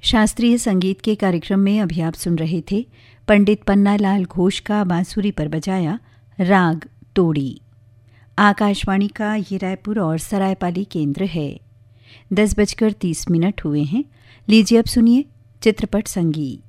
शास्त्रीय संगीत के कार्यक्रम में अभी आप सुन रहे थे पंडित पन्नालाल घोष का बांसुरी पर बजाया राग तोड़ी। आकाशवाणी का ये रायपुर और सरायपाली केंद्र है। 10:30 हुए हैं। लीजिए अब सुनिए चित्रपट संगीत।